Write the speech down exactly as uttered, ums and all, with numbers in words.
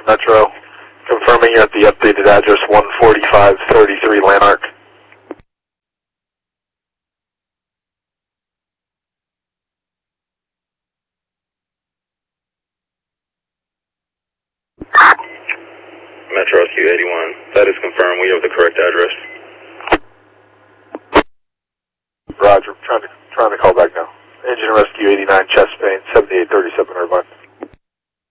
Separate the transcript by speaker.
Speaker 1: Metro. Confirming you're at the updated address one forty-five thirty-three Lanark.
Speaker 2: Metro Rescue eighty-one, that is confirmed. We have the correct address.
Speaker 1: Roger, trying to trying to call back now. Engine Rescue eighty-nine, chest pain, seventy-eight thirty-seven Irvine.